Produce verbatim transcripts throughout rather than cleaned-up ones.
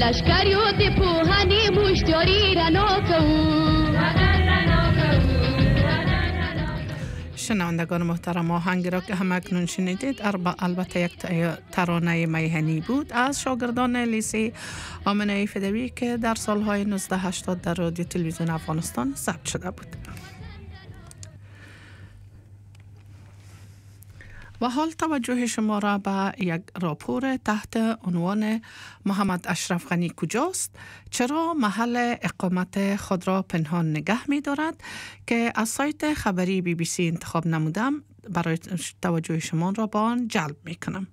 لشکریو دی پوهانی مشتری رناکو. شنوندگان محترم، آهنگی را که هم اکنون شنیدید البته یک ترانه میهنی بود از شاگردان لیسه آمنه فدوی که در سالهای نوزده هشتاد در رادیو تلویزیون افغانستان ثبت شده بود. و حال توجه شما را به یک راپور تحت عنوان محمد اشرف غنی کجاست؟ چرا محل اقامت خود را پنهان نگه می دارد؟ که از سایت خبری بی بی سی انتخاب نمودم برای توجه شما را با آن جلب می کنم.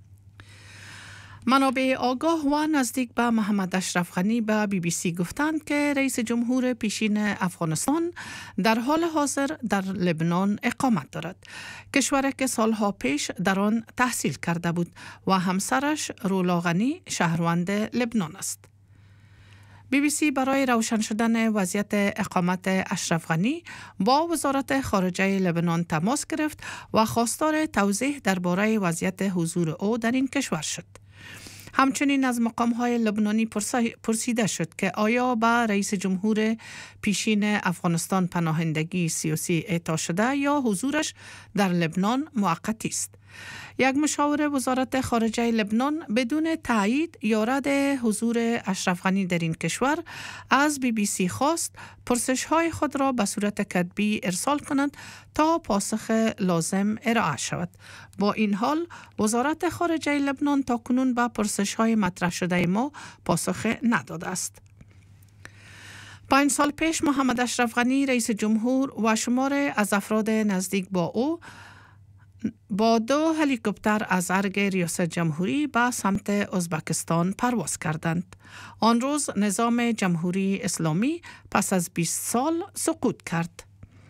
منابع آگاه و نزدیک به محمد اشرف غنی به بی بی سی گفتند که رئیس جمهور پیشین افغانستان در حال حاضر در لبنان اقامت دارد. کشوری که سالها پیش در آن تحصیل کرده بود و همسرش رولا غنی شهروند لبنان است. بی بی سی برای روشن شدن وضعیت اقامت اشرف غنی با وزارت خارجه لبنان تماس گرفت و خواستار توضیح درباره وضعیت حضور او در این کشور شد. همچنین از مقام‌های لبنانی پرسیده شد که آیا به رئیس جمهور پیشین افغانستان پناهندگی سیاسی اعطا شده یا حضورش در لبنان موقتی است. یک مشاور وزارت خارجه لبنان بدون تایید یا رد حضور اشرف غنی در این کشور از بی بی سی خواست پرسش‌های خود را به صورت کتبی ارسال کنند تا پاسخ لازم ارائه شود. با این حال وزارت خارجه لبنان تاکنون به پرسش‌های مطرح شده ما پاسخ نداده است. پنج سال پیش محمد اشرف غنی رئیس جمهور و شمار از افراد نزدیک با او با دو هلیکوپتر از ارگ ریاست جمهوری به سمت ازبکستان پرواز کردند. آن روز نظام جمهوری اسلامی پس از بیست سال سقوط کرد.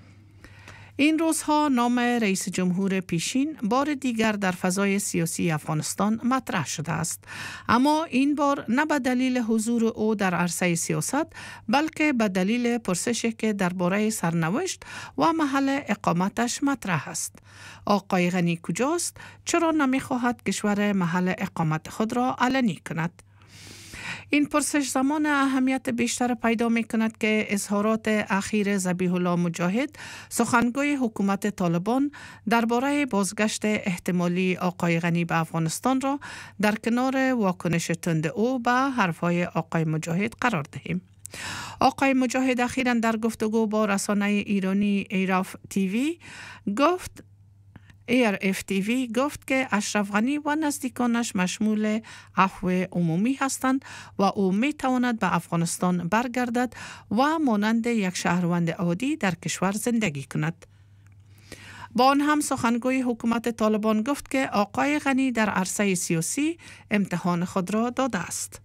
این روزها نام رئیس جمهور پیشین بار دیگر در فضای سیاسی افغانستان مطرح شده است، اما این بار نه به دلیل حضور او در عرصه سیاست بلکه به دلیل پرسشی که درباره سرنوشت و محل اقامتش مطرح است. آقای غنی کجاست؟ چرا نمی‌خواهد کشور محل اقامت خود را علنی کند؟ این پرسش زمان اهمیت بیشتر پیدا می کند که اظهارات اخیر ذبیح الله مجاهد سخنگوی حکومت طالبان درباره بازگشت احتمالی آقای غنی به افغانستان را در کنار واکنش تند او به حرفهای آقای مجاهد قرار دهیم. آقای مجاهد اخیراً در گفتگو با رسانه ایرانی ایراف تیوی گفت ایر اف تی وی گفت که اشرف غنی و نزدیکانش مشمول عفو عمومی هستند و او می تواند به افغانستان برگردد و مانند یک شهروند عادی در کشور زندگی کند. با آن هم سخنگوی حکومت طالبان گفت که آقای غنی در عرصه سیاسی امتحان خود را داده است.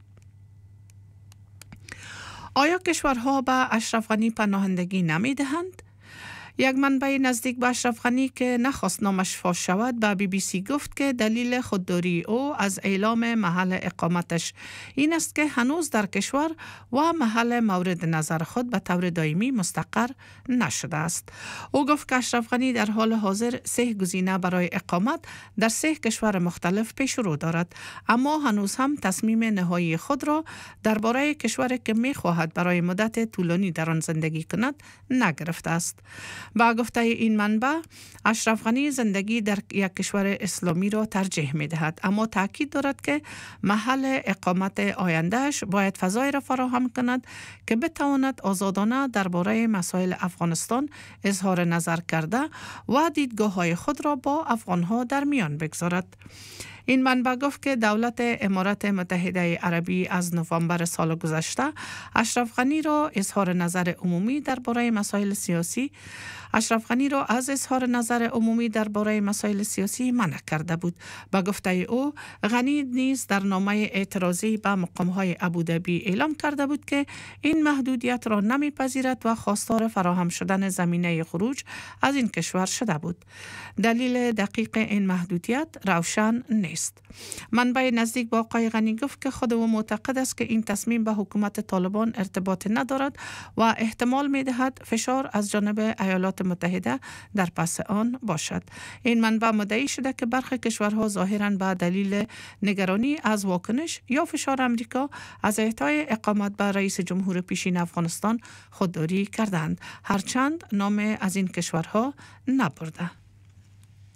آیا کشورها به اشرف غنی پناهندگی نمی دهند؟ یک منبع نزدیک به اشرف غنی که نخواست نامش فاش شود به بی بی سی گفت که دلیل خودداری او از اعلام محل اقامتش این است که هنوز در کشور و محل مورد نظر خود به طور دائمی مستقر نشده است. او گفت که اشرف غنی در حال حاضر سه گزینه برای اقامت در سه کشور مختلف پیش رو دارد، اما هنوز هم تصمیم نهایی خود را درباره کشوری که می‌خواهد برای مدت طولانی در آن زندگی کند نگرفته است. با گفته این منبع اشرف غنی زندگی در یک کشور اسلامی را ترجیح می دهد، اما تاکید دارد که محل اقامت آیندهش باید فضای را فراهم کند که بتواند آزادانه درباره مسائل افغانستان اظهار نظر کرده و دیدگاه‌های خود را با افغان‌ها در میان بگذارد. این منبع گفت که دولت امارات متحده عربی از نوامبر سال گذشته اشرف غنی را اظهار نظر عمومی درباره مسائل سیاسی اشرف غنی را از اظهار نظر عمومی درباره مسائل سیاسی منع کرده بود. با گفته او غنی نیز در نامه اعتراضی به مقام‌های ابوظبی اعلام کرده بود که این محدودیت را نمیپذیرد و خواستار فراهم شدن زمینه خروج از این کشور شده بود. دلیل دقیق این محدودیت روشن نیست. نیست. منبع نزدیک با آقای غنی گفت که خود او معتقد است که این تصمیم به حکومت طالبان ارتباط ندارد و احتمال می دهد فشار از جانب ایالات متحده در پس آن باشد. این منبع مدعی شده که برخی کشورها ظاهراً به دلیل نگرانی از واکنش یا فشار امریکا از اعطای اقامت به رئیس جمهور پیشین افغانستان خودداری کردند، هرچند نام از این کشورها نبرده.